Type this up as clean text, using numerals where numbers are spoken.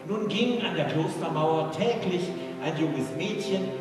Nun ging an der Klostermauer täglich ein junges Mädchen